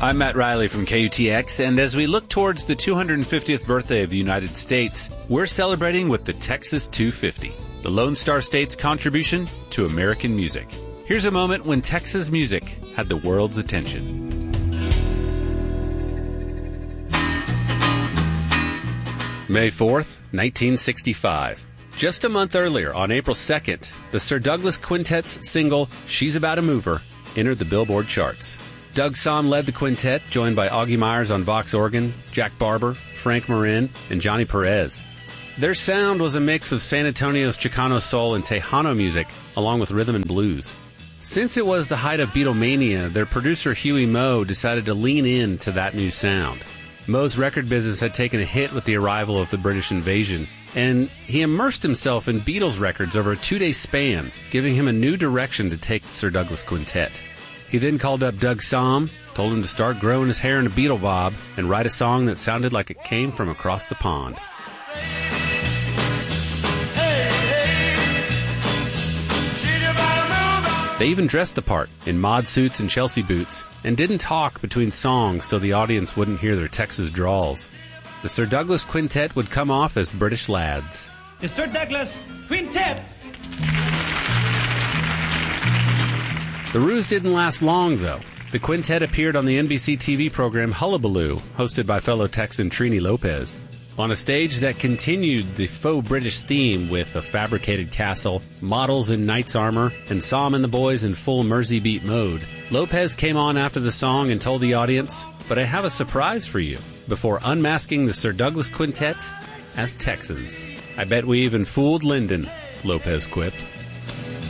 I'm Matt Riley from KUTX, and as we look towards the 250th birthday of the United States, we're celebrating with the Texas 250, the Lone Star State's contribution to American music. Here's a moment when Texas music had the world's attention. May 4th, 1965. Just a month earlier, on April 2nd, the Sir Douglas Quintet's single, She's About a Mover, entered the Billboard charts. Doug Sahm led the quintet, joined by Augie Myers on Vox organ, Jack Barber, Frank Marin, and Johnny Perez. Their sound was a mix of San Antonio's Chicano soul and Tejano music, along with rhythm and blues. Since it was the height of Beatlemania, their producer Huey Moe decided to lean in to that new sound. Moe's record business had taken a hit with the arrival of the British invasion, and he immersed himself in Beatles records over a 2-day span, giving him a new direction to take the Sir Douglas Quintet. He then called up Doug Sahm, told him to start growing his hair in a Beatle bob, and write a song that sounded like it came from across the pond. They even dressed the part in mod suits and Chelsea boots, and didn't talk between songs so the audience wouldn't hear their Texas drawls. The Sir Douglas Quintet would come off as British lads. The Sir Douglas Quintet! The ruse didn't last long, though. The quintet appeared on the NBC TV program Hullabaloo, hosted by fellow Texan Trini Lopez. On a stage that continued the faux British theme with a fabricated castle, models in knight's armor, and Sahm and the boys in full Mersey beat mode, Lopez came on after the song and told the audience, "But I have a surprise for you," before unmasking the Sir Douglas Quintet as Texans. "I bet we even fooled Lyndon," Lopez quipped.